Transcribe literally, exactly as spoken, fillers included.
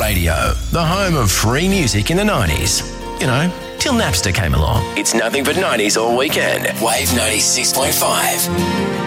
Radio, the home of free music in the nineties. You know, till Napster came along. It's nothing but nineties all weekend. Wave ninety-six point five.